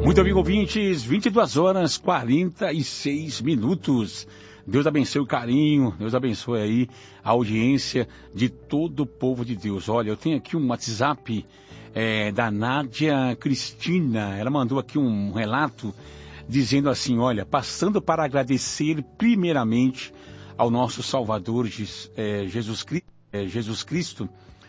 Muito bem, ouvintes, 22 horas 46 minutos. Deus abençoe o carinho, Deus abençoe aí a audiência de todo o povo de Deus. Olha, eu tenho aqui um WhatsApp da Nádia Cristina. Ela mandou aqui um relato dizendo assim, olha, passando para agradecer primeiramente ao nosso Salvador Jesus Cristo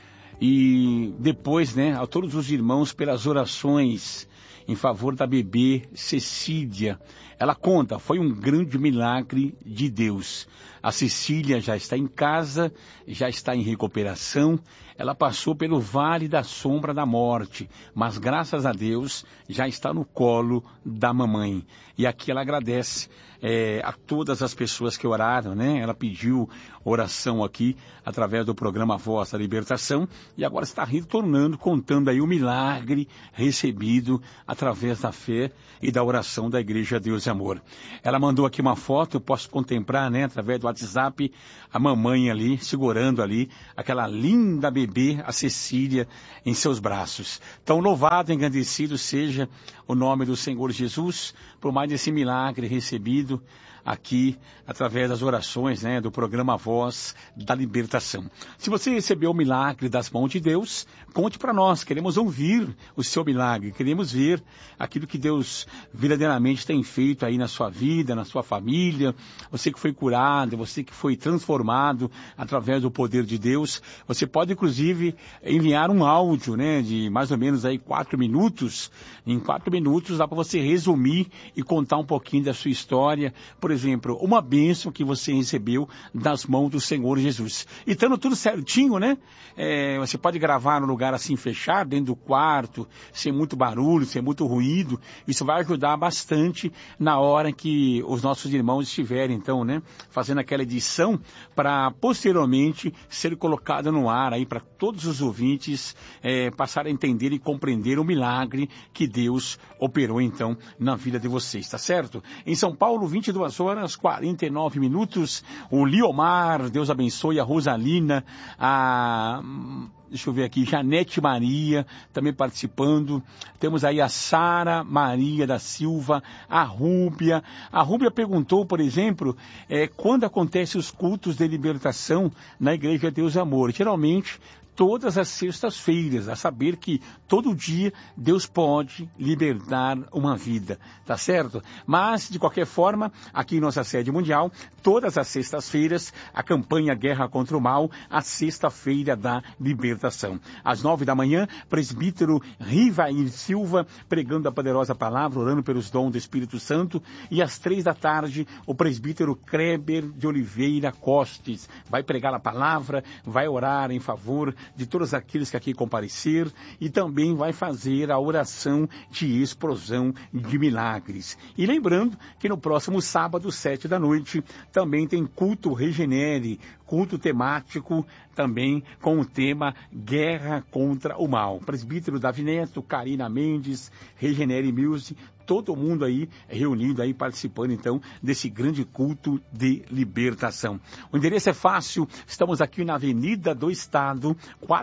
e depois, né, a todos os irmãos pelas orações em favor da bebê Cecília. Ela conta, foi um grande milagre de Deus. A Cecília já está em casa, já está em recuperação. Ela passou pelo vale da sombra da morte, mas graças a Deus já está no colo da mamãe. E aqui ela agradece a todas as pessoas que oraram, né? Ela pediu oração aqui através do programa Voz da Libertação e agora está retornando, contando aí o milagre recebido através da fé e da oração da Igreja Deus e Amor. Ela mandou aqui uma foto, eu posso contemplar, né, através do WhatsApp, a mamãe ali, segurando ali aquela linda bebê, a Cecília, em seus braços. Tão louvado e engrandecido seja o nome do Senhor Jesus, por mais desse milagre recebido aqui, através das orações, né, do programa Voz da Libertação. Se você recebeu o milagre das mãos de Deus, conte para nós, queremos ouvir o seu milagre, queremos ver aquilo que Deus verdadeiramente tem feito aí na sua vida, na sua família, você que foi curado, você que foi transformado através do poder de Deus. Você pode, inclusive, enviar um áudio, né, de mais ou menos aí 4 minutos. Em 4 minutos dá para você resumir e contar um pouquinho da sua história. Por exemplo, uma bênção que você recebeu das mãos do Senhor Jesus. E estando tudo certinho, né? Você pode gravar num lugar assim fechado, dentro do quarto, sem muito barulho, sem muito ruído. Isso vai ajudar bastante na hora que os nossos irmãos estiverem, então, né, fazendo aquela edição para posteriormente ser colocado no ar aí para todos os ouvintes passarem a entender e compreender o milagre que Deus operou, então, na vida de vocês, tá certo? Em São Paulo, 22 horas 49 minutos, o Liomar, Deus abençoe, a Rosalina, deixa eu ver aqui, Janete Maria, também participando. Temos aí a Sara Maria da Silva, a Rúbia. A Rúbia perguntou, por exemplo, quando acontecem os cultos de libertação na Igreja Deus e Amor. Geralmente, todas as sextas-feiras, a saber que todo dia Deus pode libertar uma vida, tá certo? Mas, de qualquer forma, aqui em nossa sede mundial, todas as sextas-feiras, a campanha Guerra contra o Mal, a sexta-feira da libertação. Às 9 da manhã, presbítero Rivair Silva, pregando a poderosa palavra, orando pelos dons do Espírito Santo, e às 3 da tarde, o presbítero Kleber de Oliveira Costes vai pregar a palavra, vai orar em favor de todos aqueles que aqui comparecer e também vai fazer a oração de explosão de milagres. E lembrando que no próximo sábado, 7 da noite, também tem culto Regenere, culto temático também com o tema Guerra contra o Mal. Presbítero Davi Neto, Karina Mendes, Regenere Music, todo mundo aí reunido aí participando então desse grande culto de libertação. O endereço é fácil, estamos aqui na Avenida do Estado,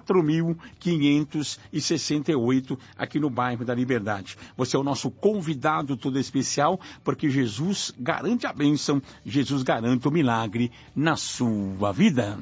4.568, aqui no bairro da Liberdade. Você é o nosso convidado todo especial, porque Jesus garante a bênção, Jesus garante o milagre na sua vida.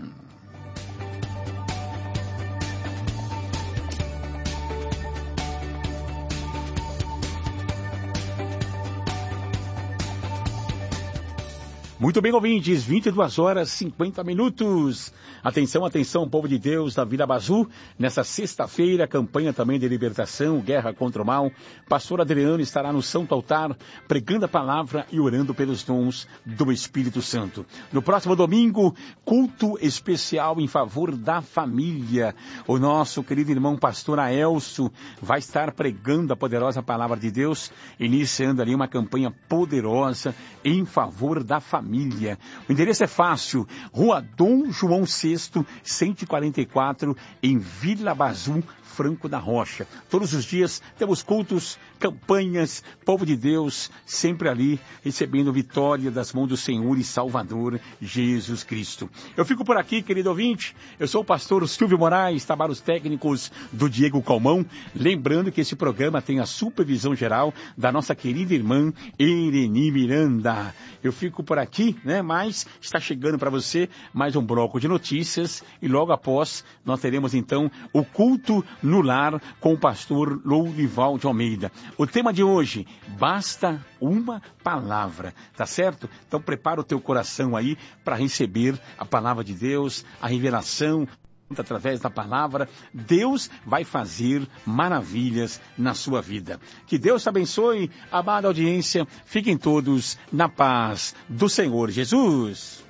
Muito bem, ouvintes, 22 horas 50 minutos. Atenção, atenção, povo de Deus da Vila Bazu. Nessa sexta-feira, campanha também de libertação, guerra contra o mal. Pastor Adriano estará no Santo Altar, pregando a palavra e orando pelos dons do Espírito Santo. No próximo domingo, culto especial em favor da família. O nosso querido irmão pastor Aelso vai estar pregando a poderosa palavra de Deus, iniciando ali uma campanha poderosa em favor da família. família. O endereço é fácil, Rua Dom João VI, 144, em Vila Bazu, Franco da Rocha. Todos os dias temos cultos, campanhas, povo de Deus, sempre ali, recebendo vitória das mãos do Senhor e Salvador, Jesus Cristo. Eu fico por aqui, querido ouvinte. Eu sou o pastor Silvio Moraes, trabalhos técnicos do Diego Calmon. Lembrando que esse programa tem a supervisão geral da nossa querida irmã Ereni Miranda. Eu fico por aqui, né? Mas está chegando para você mais um bloco de notícias e logo após nós teremos então o culto no lar com o pastor Lourival de Almeida. O tema de hoje, basta uma palavra, tá certo? Então prepara o teu coração aí para receber a palavra de Deus, a revelação. Através da palavra, Deus vai fazer maravilhas na sua vida. Que Deus te abençoe, amada audiência. Fiquem todos na paz do Senhor Jesus.